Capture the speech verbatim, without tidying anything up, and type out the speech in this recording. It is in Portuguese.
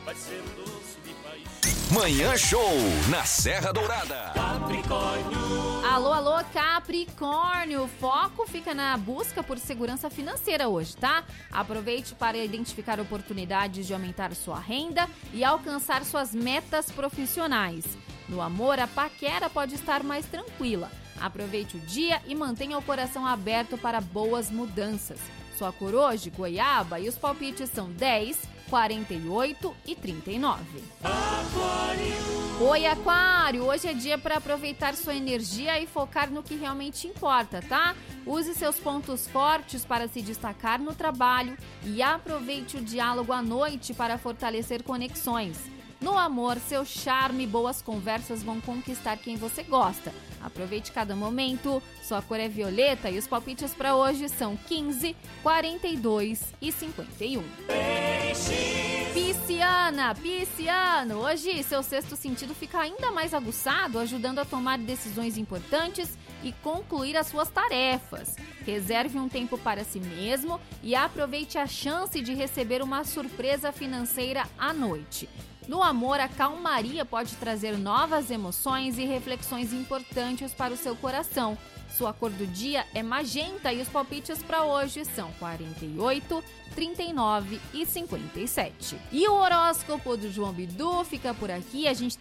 vai ser um doce de paixão. Manhã Show, na Serra Dourada. Capricórnio. Alô, alô, Capricórnio. O foco fica na busca por segurança financeira hoje, tá? Aproveite para identificar oportunidades de aumentar sua renda e alcançar suas metas profissionais. No amor, a paquera pode estar mais tranquila. Aproveite o dia e mantenha o coração aberto para boas mudanças. Sua cor hoje, goiaba, e os palpites são dez, quarenta e oito e trinta e nove. Aquário. Oi, Aquário! Hoje é dia para aproveitar sua energia e focar no que realmente importa, tá? Use seus pontos fortes para se destacar no trabalho e aproveite o diálogo à noite para fortalecer conexões. No amor, seu charme e boas conversas vão conquistar quem você gosta. Aproveite cada momento. Sua cor é violeta e os palpites para hoje são quinze, quarenta e dois e cinquenta e um. Pisciana, Pisciano, hoje seu sexto sentido fica ainda mais aguçado, ajudando a tomar decisões importantes e concluir as suas tarefas. Reserve um tempo para si mesmo e aproveite a chance de receber uma surpresa financeira à noite. No amor, a calmaria pode trazer novas emoções e reflexões importantes para o seu coração. Sua cor do dia é magenta e os palpites para hoje são quarenta e oito, trinta e nove e cinquenta e sete. E o horóscopo do João Bidu fica por aqui. A gente